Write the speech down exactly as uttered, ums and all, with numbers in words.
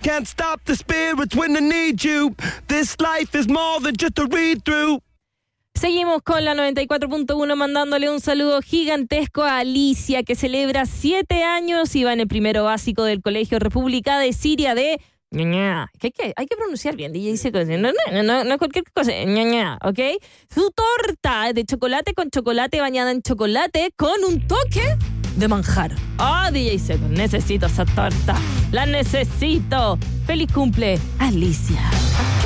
Can't stop the spirits when they need you. This life is more than just a read-through. Seguimos con la noventa y cuatro punto uno mandándole un saludo gigantesco a Alicia, que celebra siete años y va en el primero básico del Colegio República de Siria de ñaña. Que hay, que, hay que pronunciar bien, D J dice cosas. No, no, no, no cualquier cosa, ñaña, ¿ok? Su torta de chocolate con chocolate bañada en chocolate con un toque de manjar. Ah, oh, D J Seco, necesito esa torta. La necesito. Feliz cumple, Alicia.